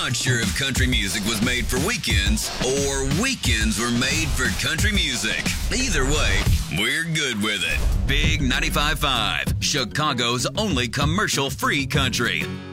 not sure if country music was made for weekends or weekends were made for country music. Either way, we're good with it. Big 95.5, Chicago's only commercial-free country.